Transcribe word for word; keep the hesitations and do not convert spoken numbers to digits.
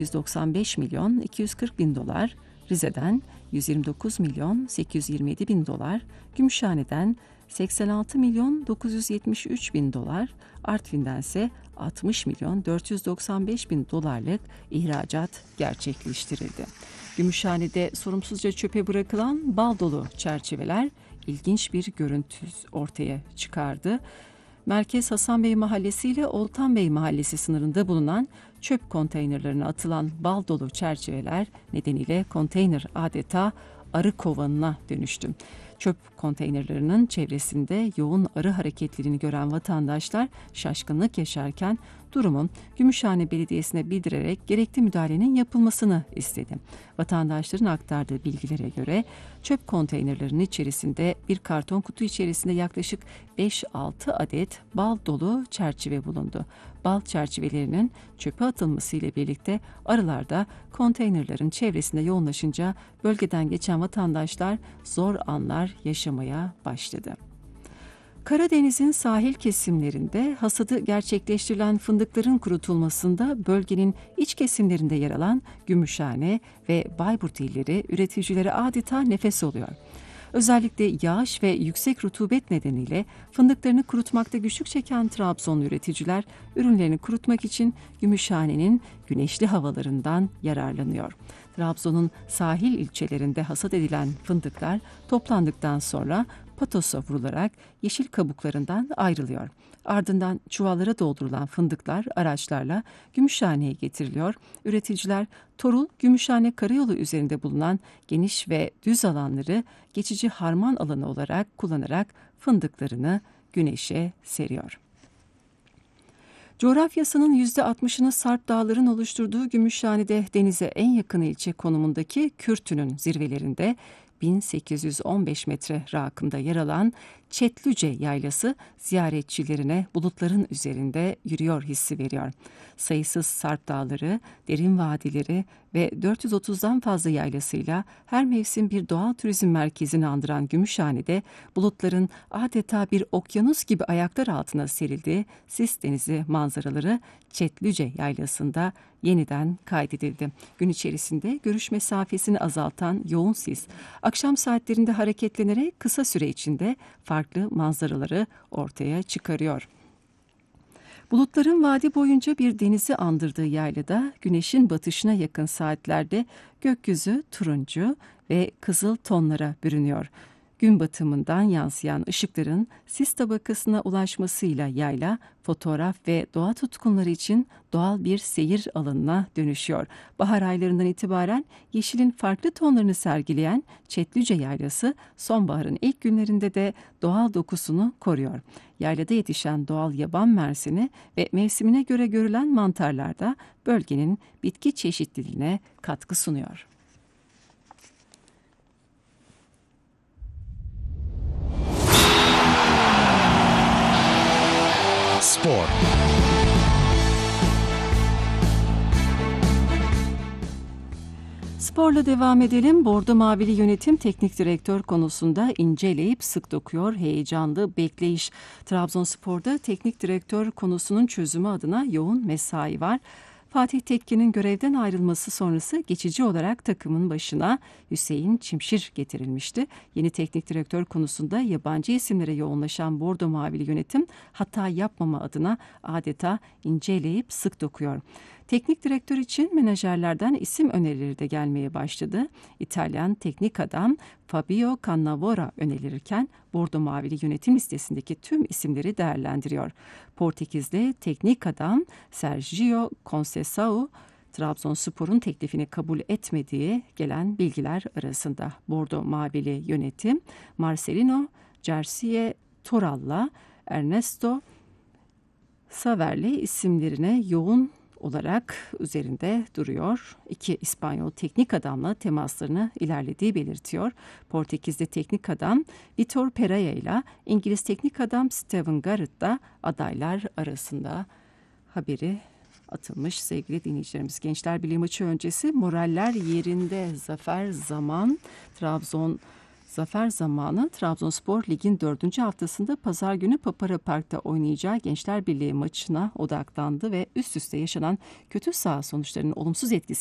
yüz doksan beş milyon iki yüz kırk bin dolar, Rize'den yüz yirmi dokuz milyon sekiz yüz yirmi yedi bin dolar, Gümüşhane'den seksen altı milyon dokuz yüz yetmiş üç bin dolar, Artvin'den ise altmış milyon dört yüz doksan beş bin dolarlık ihracat gerçekleştirildi. Gümüşhane'de sorumsuzca çöpe bırakılan bal dolu çerçeveler ilginç bir görüntü ortaya çıkardı. Merkez Hasanbey Mahallesi ile Oltanbey Mahallesi sınırında bulunan çöp konteynerlerine atılan bal dolu çerçeveler nedeniyle konteyner adeta arı kovanına dönüştü. Çöp konteynerlerinin çevresinde yoğun arı hareketlerini gören vatandaşlar şaşkınlık yaşarken durumun Gümüşhane Belediyesi'ne bildirerek gerekli müdahalenin yapılmasını istedi. Vatandaşların aktardığı bilgilere göre çöp konteynerlerinin içerisinde bir karton kutu içerisinde yaklaşık beş altı adet bal dolu çerçeve bulundu. Bal çerçevelerinin çöpe atılması ile birlikte arılar da konteynerlerin çevresinde yoğunlaşınca bölgeden geçen vatandaşlar zor anlar yaşamaya başladı. Karadeniz'in sahil kesimlerinde hasadı gerçekleştirilen fındıkların kurutulmasında bölgenin iç kesimlerinde yer alan Gümüşhane ve Bayburt illeri üreticilere adeta nefes oluyor. Özellikle yağış ve yüksek rutubet nedeniyle fındıklarını kurutmakta güçlük çeken Trabzonlu üreticiler ürünlerini kurutmak için Gümüşhane'nin güneşli havalarından yararlanıyor. Trabzon'un sahil ilçelerinde hasat edilen fındıklar toplandıktan sonra patosa vurularak yeşil kabuklarından ayrılıyor. Ardından çuvallara doldurulan fındıklar araçlarla Gümüşhane'ye getiriliyor. Üreticiler Torul Gümüşhane Karayolu üzerinde bulunan geniş ve düz alanları geçici harman alanı olarak kullanarak fındıklarını güneşe seriyor. Coğrafyasının yüzde altmışını Sarp Dağları'nın oluşturduğu Gümüşhane'de denize en yakın ilçe konumundaki Kürtü'nün zirvelerinde bin sekiz yüz on beş metre rakımda yer alan Çetlüce Yaylası ziyaretçilerine bulutların üzerinde yürüyor hissi veriyor. Sayısız Sarp Dağları, derin vadileri ve dört yüz otuzdan fazla yaylasıyla her mevsim bir doğal turizm merkezini andıran Gümüşhane'de bulutların adeta bir okyanus gibi ayaklar altına serildiği Sis Denizi manzaraları Çetlüce Yaylası'nda yeniden kaydedildi. Gün içerisinde görüş mesafesini azaltan yoğun sis, akşam saatlerinde hareketlenerek kısa süre içinde farklı manzaraları ortaya çıkarıyor. Bulutların vadi boyunca bir denizi andırdığı yaylada güneşin batışına yakın saatlerde gökyüzü turuncu ve kızıl tonlara bürünüyor. Gün batımından yansıyan ışıkların sis tabakasına ulaşmasıyla yayla, fotoğraf ve doğa tutkunları için doğal bir seyir alanına dönüşüyor. Bahar aylarından itibaren yeşilin farklı tonlarını sergileyen Çetlüce Yaylası, sonbaharın ilk günlerinde de doğal dokusunu koruyor. Yaylada yetişen doğal yaban mersini ve mevsimine göre görülen mantarlar da bölgenin bitki çeşitliliğine katkı sunuyor. Spor. Sporla devam edelim. Bordo Mavili Yönetim Teknik Direktör konusunda inceleyip sık dokuyor. Heyecanlı bekleyiş. Trabzonspor'da teknik direktör konusunun çözümü adına yoğun mesai var. Fatih Tekke'nin görevden ayrılması sonrası geçici olarak takımın başına Hüseyin Çimşir getirilmişti. Yeni teknik direktör konusunda yabancı isimlere yoğunlaşan Bordo Mavili yönetim hata yapmama adına adeta inceleyip sık dokuyor. Teknik direktör için menajerlerden isim önerileri de gelmeye başladı. İtalyan teknik adam Fabio Cannavora önerilirken Bordo Mavili yönetim listesindeki tüm isimleri değerlendiriyor. Portekizli teknik adam Sergio Conceição, Trabzonspor'un teklifini kabul etmediği gelen bilgiler arasında. Bordo Mavili yönetim Marcelino Garcia Toral'la Ernesto Saverli isimlerine yoğun olarak üzerinde duruyor. İki İspanyol teknik adamla temaslarını ilerlediği belirtiyor. Portekizli teknik adam Vitor Pereira ile İngiliz teknik adam Steven Gerrard da adaylar arasında haberi atılmış sevgili dinleyicilerimiz. Gençler Birliği maçı öncesi moraller yerinde. Zafer Zaman Trabzon Zafer zamanı Trabzonspor Lig'in dördüncü haftasında pazar günü Papara Park'ta oynayacağı Gençler Birliği maçına odaklandı ve üst üste yaşanan kötü saha sonuçlarının olumsuz etkisi